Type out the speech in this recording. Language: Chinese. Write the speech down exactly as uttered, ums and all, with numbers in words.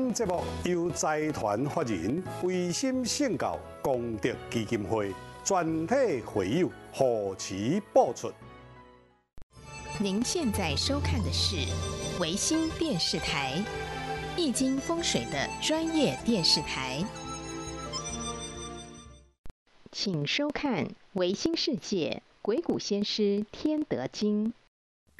档节目由财团法人维心圣教功德基金会全体会友护持播出。 您现在收看的是维新电视台，易经风水的专业电视台，请收看维新世界鬼谷先师天德经。